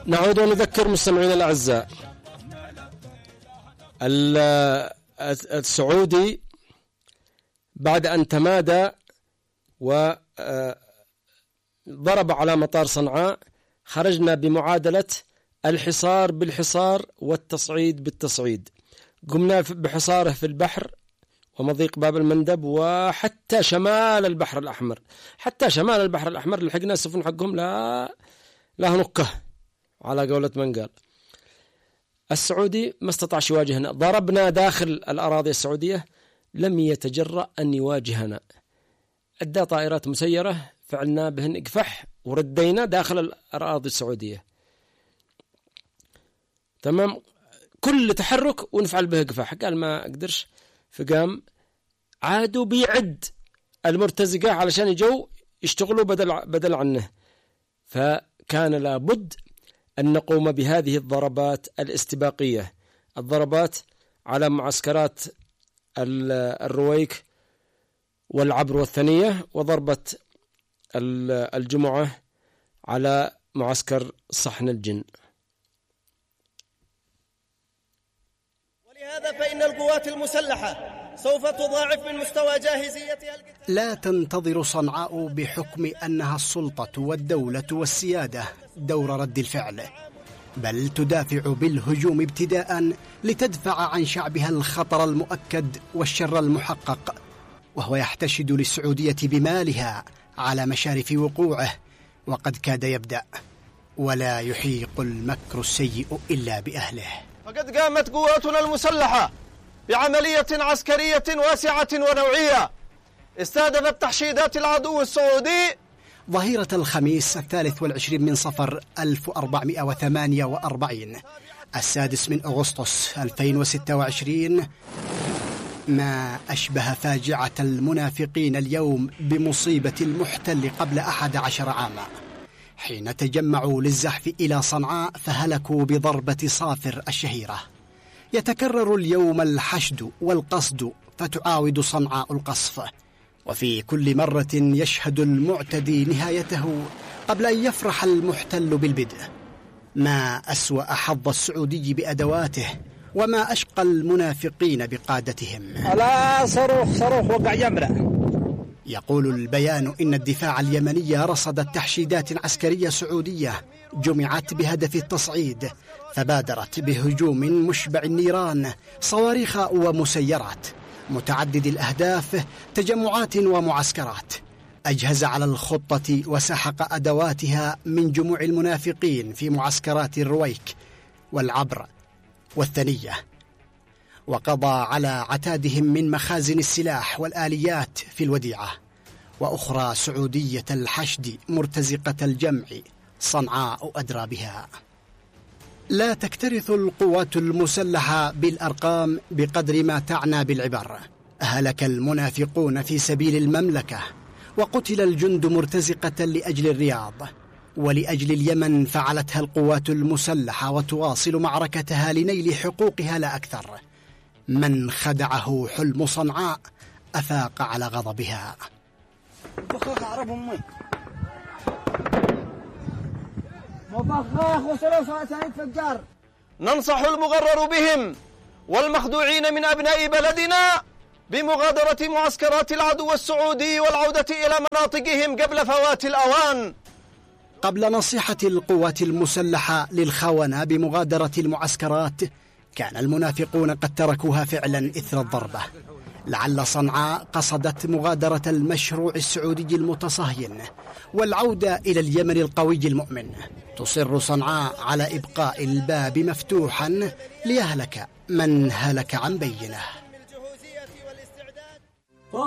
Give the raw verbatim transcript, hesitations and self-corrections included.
نعود ونذكر مستمعينا الأعزاء، السعودي بعد أن تمادى وضرب على مطار صنعاء خرجنا بمعادلة الحصار بالحصار والتصعيد بالتصعيد. قمنا بحصاره في البحر ومضيق باب المندب وحتى شمال البحر الأحمر، حتى شمال البحر الأحمر لحقنا السفن حقهم لا لا نكه على قولة من قال. السعودي ما استطاعش يواجهنا، ضربنا داخل الأراضي السعودية لم يتجرأ أن يواجهنا، أدى طائرات مسيرة فعلنا بهن إقفح وردينا داخل الأراضي السعودية. تمام، كل تحرك ونفعل به إقفاح، قال ما أقدرش، فقام عادوا بيعد المرتزقة علشان يجوا يشتغلوا بدل بدل عنه، فكان لابد أن نقوم بهذه الضربات الاستباقية، الضربات على معسكرات الرويك والعبر والثنية، وضربة الجمعة على معسكر صحن الجن. ولهذا فإن القوات المسلحة سوف تضاعف من مستوى جاهزيتها. لا تنتظر صنعاء بحكم أنها السلطة والدولة والسيادة دور رد الفعل، بل تدافع بالهجوم ابتداء لتدفع عن شعبها الخطر المؤكد والشر المحقق، وهو يحتشد للسعودية بمالها على مشارف وقوعه، وقد كاد يبدأ، ولا يحيق المكر السيء إلا بأهله. فقد قامت قواتنا المسلحة بعملية عسكرية واسعة ونوعية استهدفت تحشيدات العدو السعودي ظهيرة الخميس الثالث والعشرين من صفر ألف وأربعمائة وثمانية وأربعين السادس من أغسطس ألفين وستة وعشرين، ما أشبه فاجعة المنافقين اليوم بمصيبة المحتل قبل أحد عشر عاما، حين تجمعوا للزحف إلى صنعاء فهلكوا بضربة صافر الشهيرة. يتكرر اليوم الحشد والقصد فتعاود صنعاء القصف، وفي كل مرة يشهد المعتدي نهايته قبل أن يفرح المحتل بالبدء. ما أسوأ حظ السعودي بأدواته، وما أشقى المنافقين بقادتهم. ألا صاروخ صاروخ وقع جمرة. يقول البيان إن الدفاع اليمني رصدت تحشيدات عسكرية سعودية جمعت بهدف التصعيد، فبادرت بهجوم مشبع النيران، صواريخ ومسيرات متعدد الأهداف، تجمعات ومعسكرات. أجهز على الخطة وسحق أدواتها من جموع المنافقين في معسكرات الرويك والعبر والثنية، وقضى على عتادهم من مخازن السلاح والآليات في الوديعة، وأخرى سعودية الحشد مرتزقة الجمع صنعاء أدرى بها. لا تكترث القوات المسلحة بالأرقام بقدر ما تعنى بالعبر. هلك المنافقون في سبيل المملكة، وقتل الجند مرتزقة لأجل الرياض، ولأجل اليمن فعلتها القوات المسلحة وتواصل معركتها لنيل حقوقها لا أكثر. من خدعه حلم صنعاء أفاق على غضبها. ننصح المغرر بهم والمخدوعين من أبناء بلدنا بمغادرة معسكرات العدو السعودي والعودة إلى مناطقهم قبل فوات الأوان. قبل نصيحة القوات المسلحة للخونة بمغادرة المعسكرات، كان المنافقون قد تركوها فعلا إثر الضربة. لعل صنعاء قصدت مغادرة المشروع السعودي المتصهين والعودة إلى اليمن القوي المؤمن. تصر صنعاء على إبقاء الباب مفتوحا ليهلك من هلك عن بينه.